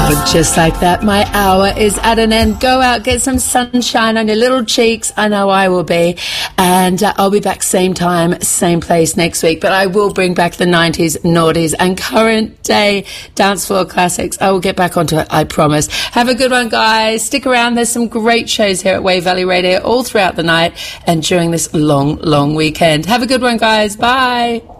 Just like that, my hour is at an end. Go out, get some sunshine on your little cheeks. I know I will be. And I'll be back same time, same place next week. But I will bring back the 90s, noughties, and current day dance floor classics. I will get back onto it, I promise. Have a good one, guys. Stick around. There's some great shows here at Wave Valley Radio all throughout the night and during this long, long weekend. Have a good one, guys. Bye.